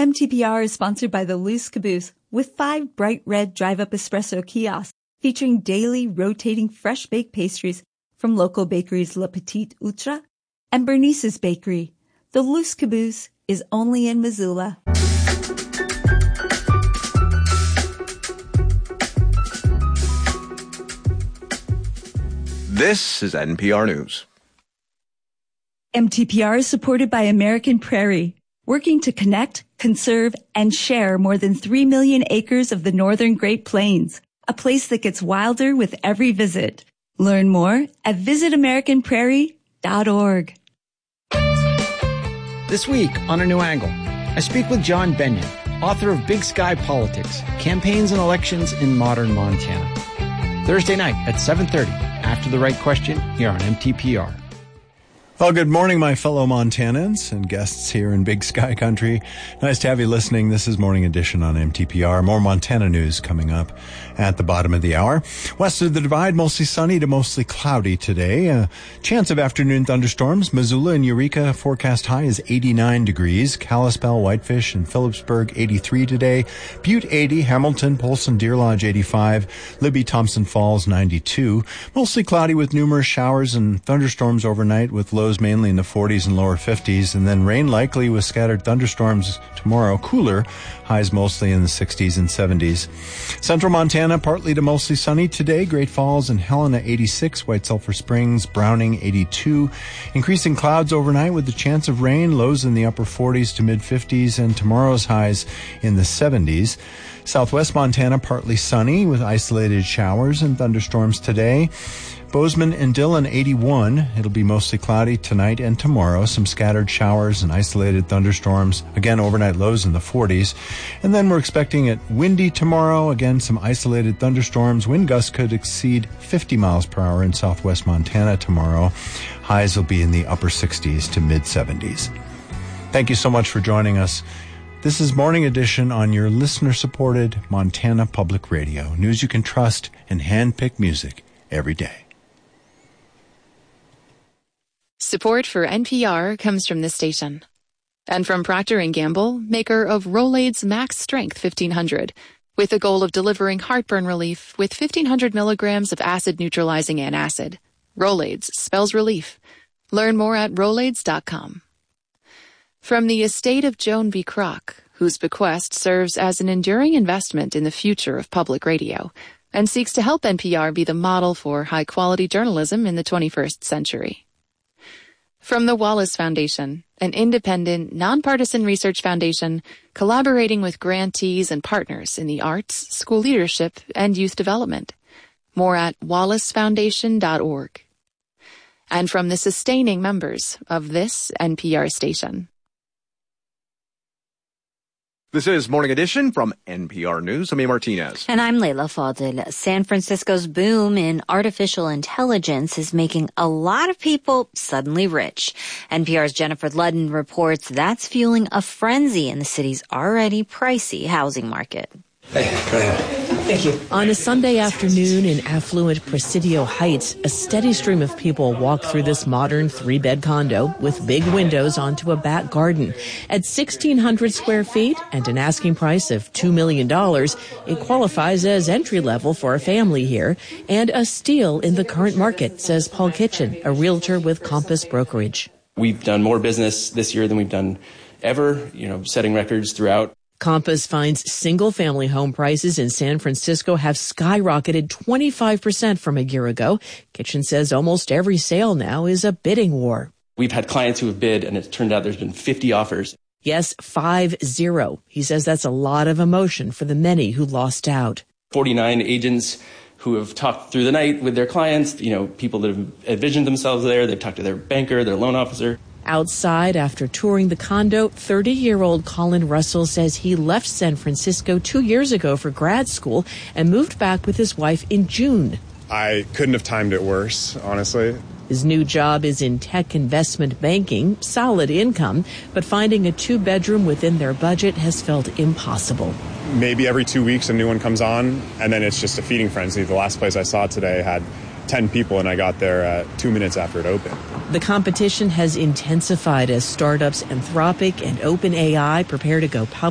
MTPR is sponsored by the Loose Caboose with 5 bright red drive-up espresso kiosks featuring daily rotating fresh baked pastries from local bakeries Le Petit Outre and Bernice's Bakery. The Loose Caboose is only in Missoula. This is NPR News. MTPR is supported by American Prairie, working to connect, conserve, and share more than 3 million acres of the northern Great Plains, a place that gets wilder with every visit. Learn more at visitamericanprairie.org. This week on A New Angle, I speak with John Benyon, author of Big Sky Politics, Campaigns and Elections in Modern Montana. Thursday night at 7:30, after The Right Question, here on MTPR. Well, good morning, my fellow Montanans and guests here in Big Sky Country. Nice to have you listening. This is Morning Edition on MTPR. More Montana news coming up at the bottom of the hour. West of the Divide, mostly sunny to mostly cloudy today. A chance of afternoon thunderstorms. Missoula and Eureka forecast high is 89 degrees. Kalispell, Whitefish, and Phillipsburg 83 today. Butte 80, Hamilton, Polson, Deer Lodge 85, Libby, Thompson Falls 92. Mostly cloudy with numerous showers and thunderstorms overnight with lows mainly in the 40s and lower 50s, and then rain likely with scattered thunderstorms tomorrow. Cooler, highs mostly in the 60s and 70s. Central Montana, partly to mostly sunny today. Great Falls and Helena 86, White Sulphur Springs, Browning 82. Increasing clouds overnight with the chance of rain, lows in the upper 40s to mid 50s, and tomorrow's highs in the 70s. Southwest Montana, partly sunny with isolated showers and thunderstorms today. Bozeman and Dillon 81. It'll be mostly cloudy tonight and tomorrow. Some scattered showers and isolated thunderstorms. Again, overnight lows in the 40s. And then we're expecting it windy tomorrow. Again, some isolated thunderstorms. Wind gusts could exceed 50 miles per hour in southwest Montana tomorrow. Highs will be in the upper 60s to mid 70s. Thank you so much for joining us. This is Morning Edition on your listener-supported Montana Public Radio. News you can trust and hand-picked music every day. Support for NPR comes from this station. And from Procter & Gamble, maker of Rolaids Max Strength 1500, with the goal of delivering heartburn relief with 1,500 milligrams of acid-neutralizing antacid. Rolaids spells relief. Learn more at Rolaids.com. From the estate of Joan B. Kroc, whose bequest serves as an enduring investment in the future of public radio, and seeks to help NPR be the model for high-quality journalism in the 21st century. From the Wallace Foundation, an independent, nonpartisan research foundation collaborating with grantees and partners in the arts, school leadership, and youth development. More at wallacefoundation.org. And from the sustaining members of this NPR station. This is Morning Edition from NPR News. I'm A. Martinez. And I'm Leila Fadel. San Francisco's boom in artificial intelligence is making a lot of people suddenly rich. NPR's Jennifer Ludden reports that's fueling a frenzy in the city's already pricey housing market. Hey, go ahead. Thank you. On a Sunday afternoon in affluent Presidio Heights, a steady stream of people walk through this modern 3-bed condo with big windows onto a back garden. At 1,600 square feet and an asking price of $2 million, it qualifies as entry-level for a family here and a steal in the current market, says Paul Kitchen, a realtor with Compass Brokerage. We've done more business this year than we've done ever, setting records throughout. Compass finds single-family home prices in San Francisco have skyrocketed 25% from a year ago. Kitchen says almost every sale now is a bidding war. We've had clients who have bid, and it turned out there's been 50 offers. Yes, 50. He says that's a lot of emotion for the many who lost out. 49 agents who have talked through the night with their clients, people that have envisioned themselves there. They've talked to their banker, their loan officer. Outside, after touring the condo, 30-year-old Colin Russell says he left San Francisco 2 years ago for grad school and moved back with his wife in June. I couldn't have timed it worse, honestly. His new job is in tech investment banking, solid income, but finding a 2-bedroom within their budget has felt impossible. Maybe every 2 weeks a new one comes on, and then it's just a feeding frenzy. The last place I saw today had 10 people, and I got there 2 minutes after it opened. The competition has intensified as startups Anthropic and OpenAI prepare to go public.